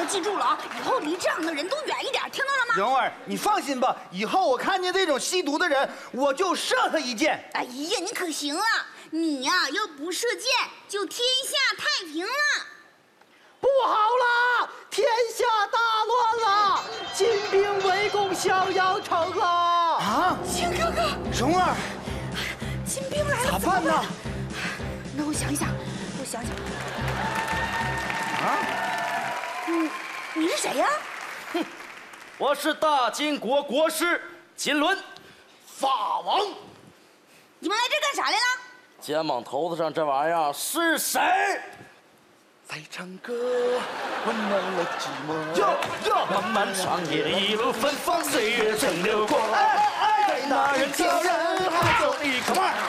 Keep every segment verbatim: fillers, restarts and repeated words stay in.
记住了啊，以后离这样的人都远一点，听到了吗？ 蓉儿，你放心吧，以后我看见这种吸毒的人，我就射他一箭。 哎呀，你可行了，你呀、啊、要不射箭，就天下太平了。 不好了，天下大乱了，金兵围攻襄阳城了！ 啊， 星哥哥， 蓉儿， 金兵来了， 咋办呢？ 那我想一想，我想想。 啊， 嗯，你是谁呀？ 哼，我是大金国国师金轮，法王。 你们来这干啥来了？ 肩膀头子上这玩意儿是谁？ 在唱歌，温暖了寂寞。 哟哟，漫漫长夜一路芬芳，岁月正流过。哎哎哎，那人挑人海走一口慢。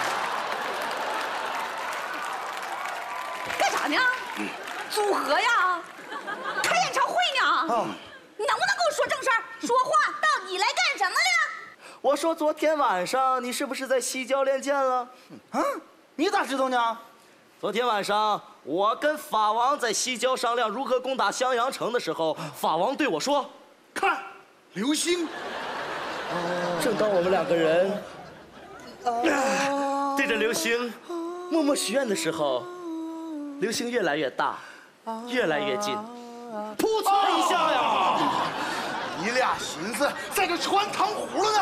干啥呢？嗯、组合呀，开演唱会呢。哦、你能不能给我说正事儿？说话到底来干什么了？ 我说昨天晚上你是不是在西郊练剑了？ 啊，你咋知道呢？ 昨天晚上我跟法王在西郊商量如何攻打襄阳城的时候，法王对我说：“看，流星。”正当我们两个人、啊、对着流星默默许愿的时候，流星越来越大，越来越近，噗呲一下呀！ 你俩寻思在这穿糖葫芦呢？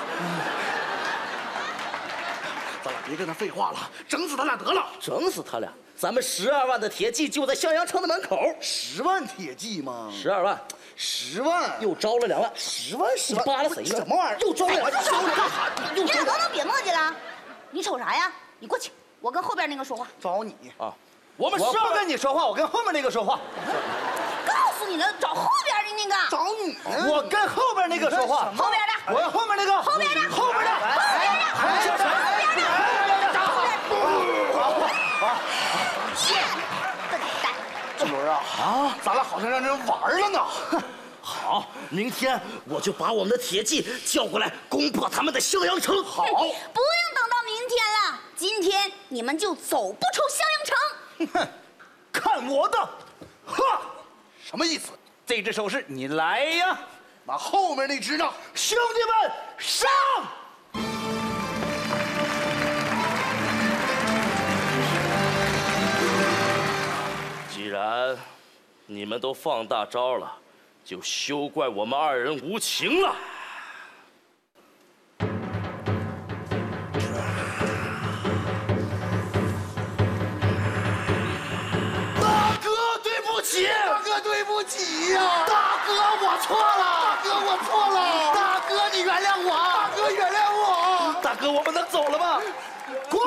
咱俩别跟他废话了，整死他俩得了！ 整死他俩！咱们十二万的铁骑就在襄阳城的门口。 十万铁骑吗？ 十二万， 十万， 又招了两万，十万十万，扒拉谁呢？ 什么玩意儿？ 又招了两万，招了干啥？ 你俩能不能别磨叽了？你瞅啥呀？你过去，我跟后边那个说话。 找你啊！我们我不跟你说话，我跟后面那个说话。 告诉你了，找后边的那个。 找你，我跟后边那个说话。 后边的， 我要后面那个。 后边的， 后边的， 后边的，后边的，后边的。 金轮啊啊！咱俩好像让人玩了呢。 好，明天我就把我们的铁骑叫过来，攻破他们的襄阳城。好， 不用等到明天了，今天你们就走不出襄阳城。 哼，看我的！ 哈，什么意思？ 这只手势你来呀！ 那后面那只呢？ 兄弟们上！ 既然你们都放大招了，就休怪我们二人无情了。 大哥，对不起！大哥，对不起呀！大哥，我错了！大哥，我错了！大哥，你原谅我！大哥，原谅我！ 大哥，我们能走了吗？ 滚！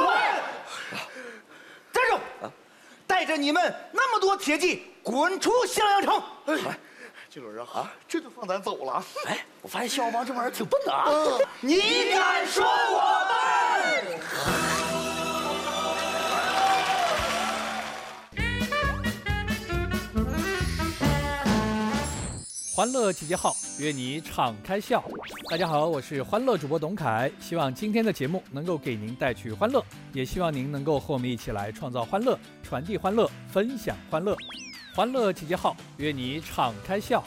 站住！啊，带着你们那么多铁骑，滚出襄阳城！ 哎，金轮啊，啊，这就放咱走了。 哎，我发现项王这玩意儿挺笨的啊！ 嗯、你敢说我笨？ 欢乐集结号，约你敞开笑。大家好，我是欢乐主播董凯，希望今天的节目能够给您带去欢乐，也希望您能够和我们一起来创造欢乐，传递欢乐，分享欢乐。欢乐集结号，约你敞开笑。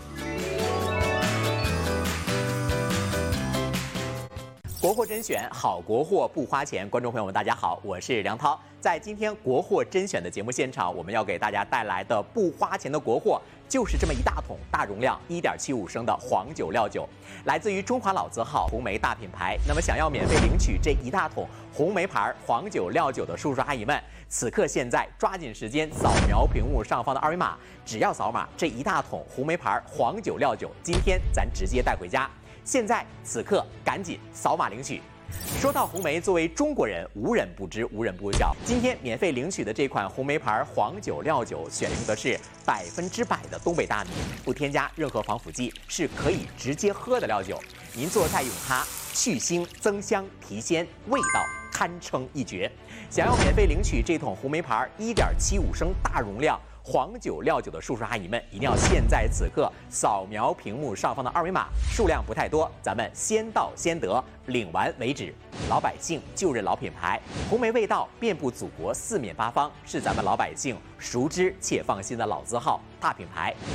国货甄选，好国货不花钱。观众朋友们，大家好，我是梁涛。在今天国货甄选的节目现场，我们要给大家带来的不花钱的国货，就是这么一大桶大容量一点七五升的黄酒料酒，来自于中华老字号红梅大品牌。那么，想要免费领取这一大桶红梅牌黄酒料酒的叔叔阿姨们，此刻现在抓紧时间扫描屏幕上方的二维码，只要扫码，这一大桶红梅牌黄酒料酒，今天咱直接带回家。现在此刻赶紧扫码领取。说到红梅，作为中国人，无人不知，无人不晓。今天免费领取的这款红梅牌黄酒料酒，选用的是百分之百的东北大米，不添加任何防腐剂，是可以直接喝的料酒。您做菜用它，去腥增香提鲜，味道堪称一绝。想要免费领取这桶红梅牌一点七五升大容量黄酒料酒的叔叔阿姨们，一定要现在此刻扫描屏幕上方的二维码，数量不太多，咱们先到先得，领完为止。老百姓就认老品牌，红梅味道遍布祖国四面八方，是咱们老百姓熟知且放心的老字号大品牌。